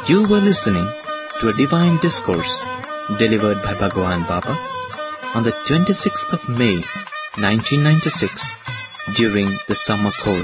You were listening to a divine discourse delivered by Bhagwan Baba on the 26th of May 1996 during the summer cold.